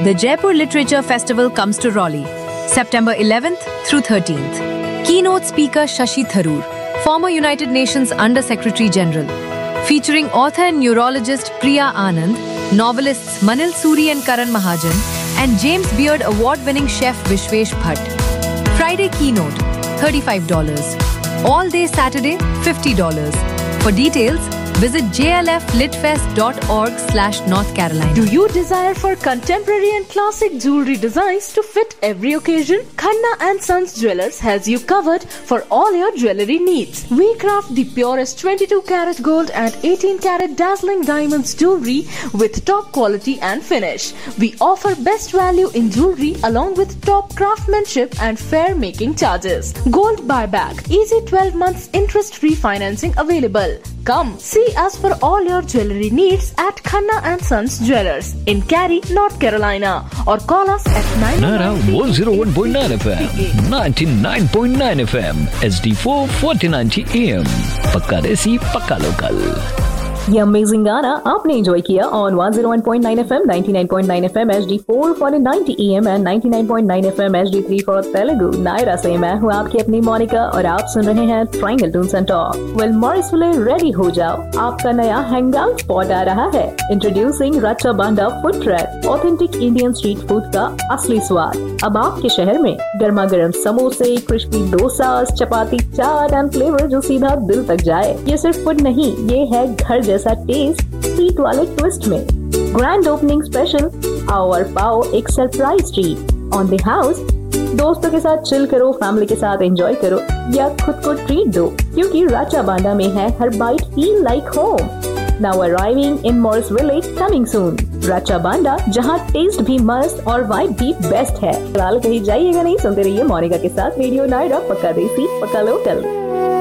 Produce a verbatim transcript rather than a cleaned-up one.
The Jaipur Literature Festival comes to Raleigh, September eleventh through thirteenth. Keynote speaker Shashi Tharoor, former United Nations Under-Secretary General, featuring author and neurologist Priya Anand, novelists Manil Suri and Karan Mahajan, and James Beard award-winning chef Vishwesh Bhatt. Friday keynote, thirty-five dollars. All day Saturday, fifty dollars. For details, visit j l f litfest dot org slash North Carolina. Do you desire for contemporary and classic jewelry designs to fit every occasion? Khanna and Sons Jewelers has you covered for all your jewelry needs. We craft the purest twenty-two karat gold and eighteen karat dazzling diamonds jewelry with top quality and finish. We offer best value in jewelry along with top craftsmanship and fair making charges. Gold buyback, easy twelve months interest-free financing available. Come see us for all your jewelry needs at Khanna and Sons Jewelers in Cary, North Carolina, or call us at nine Nara one oh one point nine F M, ninety-nine point nine F M, H D four forty ninety A M. Pakka desi, pakka local. ये amazing गाना आपने enjoy किया on one oh one point nine F M, ninety-nine point nine F M, H D four forty ninety A M and ninety-nine point nine F M, H D three for Telugu. Naira से मैं हूँ आपकी अपनी मोनिका और आप सुन रहे हैं triangle Toons and talk. Well Morrisville ready हो जाओ, आपका नया हैंगआउट स्पॉट आ रहा है। इंट्रोड्यूसिंग रचा बांडा food track, authentic Indian street food का असली स्वाद अब आपके शहर में। गर्मा गर्म समोसे, crispy dosa, chapati, chaat and flavour जो सीधा दिल तक जाए। ये सिर्फ फूड नहीं, ये है घर जैसा टेस्ट स्वीट वाले ट्विस्ट में। ग्रैंड ओपनिंग स्पेशल, आवर पाओ एक surprise treat on the house. दोस्तों के साथ चिल करो, फैमिली के साथ एंजॉय करो या खुद को ट्रीट दो, क्योंकि राचा बांडा में है हर bite feel like home. Now arriving इन मॉरिसविले, कमिंग सून। राचा बांडा, जहाँ टेस्ट भी मस्त और वाइब भी बेस्ट है। फिलहाल कहीं जाइएगा नहीं, सुनते रहिए मोनिका के साथ रेडियो नायरा, पक्का देसी पक्का लोकल।